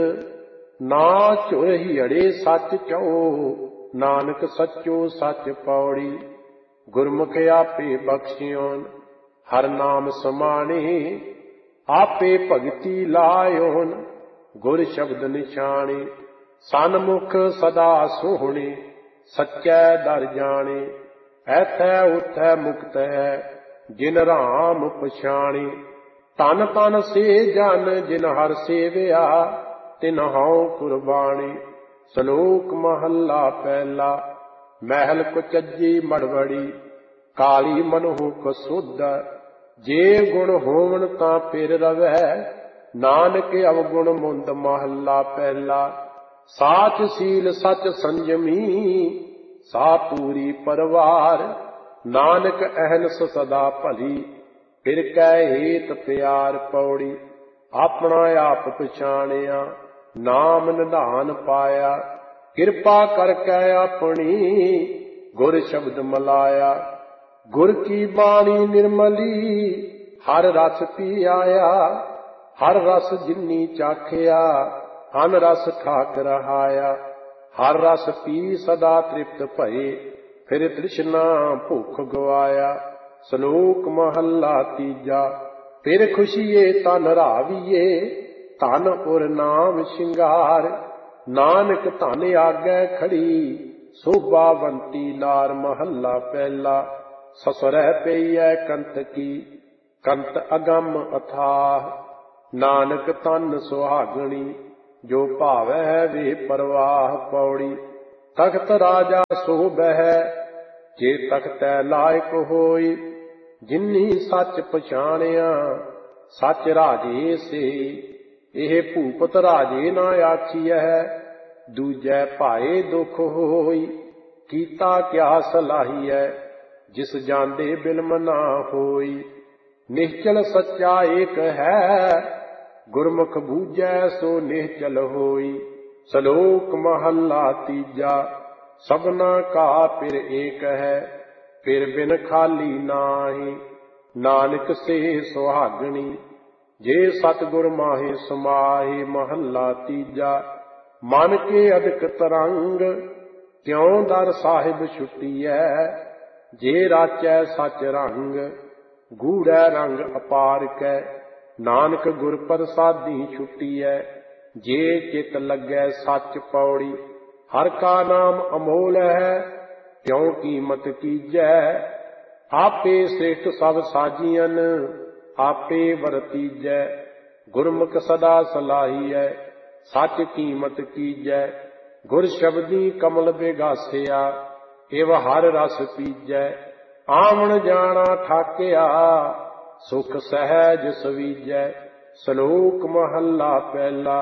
ना झुर हियड़े सच चौ, नानक सचो सच पौड़ी। गुरमुख आपे बख्शियोन, हर नाम समाने, आपे भगति लायोन, गुर शब्द निशाने। सन्मुख सदा सोहणे, सच्चै दर जाने। ऐथै उथै मुक्त है, जिन राम पछाणे। तन तन से जन जिन हर सेविया, तिन हਉ कुर्बानी। सलोक महला पहला। महल कुचजी मड़वड़ी, काली मनहु कसुध। जे गुण होवन तां फिर रवै, नानक अवगुण मुंद महला पहला। साच सील सच संजमी, सा पूरी परवार। नानक अहनस सदा भली, फिर कै हेत प्यार पौड़ी। अपना आप पछाणिया, नाम निधान पाया। किरपा करकै अपनी, गुर शब्द मलाया। गुर की बाणी निर्मली, हर रस पी आया। हर रस जिन्नी चाखिया, अन रस ठाक रहाया। हर रस पी सदा तृप्त भये, फिर तृष्णा भुख गवाया। सलोक महला तीजा। फिर खुशिये तन राविये, धन उर नाम शिंगार। नानक धन आगे खड़ी, शोभावंती नार। महला पहला। ससुरह पईयै कंत की, कंत अगम अथाह। नानक तन सुहागणी, जो भावै वे परवाह पौड़ी। तख्त राजा सोहबह, जे तख्तै लायक होई। जिन्नी सच पछाणिया, सच राजे से। ਇਹ ਭੂਪਤ ਰਾਜੇ ਨਾ ਆਖੀਐ, ਦੂਜੈ ਭਾਏ ਦੁਖ ਹੋਈ। ਕੀਤਾ ਕਿਆ ਸਲਾਹੀਐ, ਜਿਸ ਜਾਂਦੇ ਬਿਲਮ ਨਾ ਹੋਈ। ਨਿਸ਼ਚਲ ਸੱਚਾ ਏਕ ਹੈ, ਗੁਰਮੁਖ ਬੂਝੈ ਸੋ ਨਿਹਚਲ ਹੋਈ। ਸਲੋਕ ਮਹੱਲਾ ਤੀਜਾ। ਸਭਨਾ ਕਾ ਪਿਰ ਏਕ ਹੈ, ਪਿਰ ਬਿਨ ਖਾਲੀ ਨਾਹੀ। ਨਾਨਕ ਸੇ ਸੁਹਾਗਣੀ, जे सतगुर माहे समाहे। महला तीजा। मन के अदक तरंग, क्यों दर साहिब छुट्टीऐ। जे राचै सच रंग, गूढ़ै रंग अपार कै। नानक गुर प्रसादी छुट्टीऐ, जे चित लगै सच पौड़ी। हर का नाम अमोल है, क्यों कीमत कीजै। आपे श्रेष्ठ सब साजियन, आपे वरतीजै। गुरमुख सदा सलाहीऐ, सच कीमत कीजै। गुर शब्दी कमल बेगासिया, इव हर रस पीजै। आवन जाना ठाकिया, सुख सहज सवीजै। सलोक महला पहला।